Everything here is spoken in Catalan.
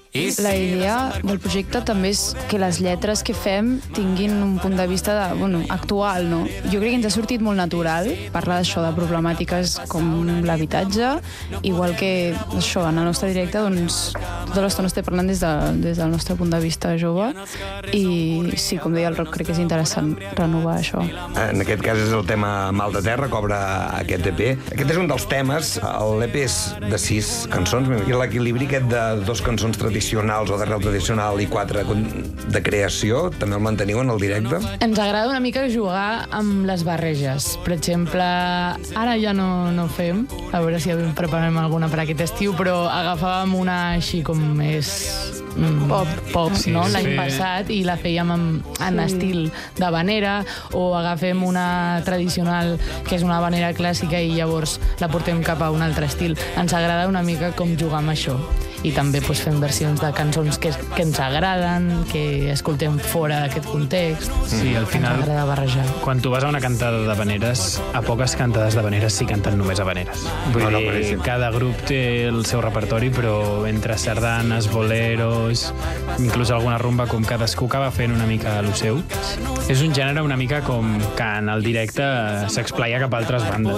La idea del projecte també és que les lletres que fem tinguin un punt de vista actual, no? Jo crec que ens ha sortit molt natural parlar d'això, de problemàtiques com l'habitatge, igual que això, en el nostre directe, doncs, tota l'estona estem parlant des del nostre punt de vista jove i sí, com deia el Roc, crec que és interessant renovar això. En aquest cas és el tema Mal de Terra, que obre aquest EP. Aquest és un dels temes, l'EP és de 6 cançons, i l'equilibri aquest de 2 cançons tradicionals o d'arrel tradicional i 4 de creació, també el manteniu en el directe? Ens agrada una mica jugar amb les barreges. Per exemple, ara ja no fem, a veure si preparem alguna per aquest estiu, però agafàvem una així com més pop, sí, no? L'any passat, i la fèiem en estil d'habanera, o agafem una tradicional que és una habanera clàssica i llavors la portem cap a un altre estil. Ens agrada una mica com jugar amb això. I també fem versions de cançons que ens agraden, que escoltem fora d'aquest context. Sí, al final, ens agrada barrejar. Quan tu vas a una cantada d'habaneres, a poques cantades d'habaneres sí canten només habaneres. Vull dir, cada grup té el seu repertori, però entre sardanes, boleros, inclús alguna rumba, com cadascú acaba fent una mica el seu. És un gènere una mica com que en el directe s'explaia cap a altres bandes.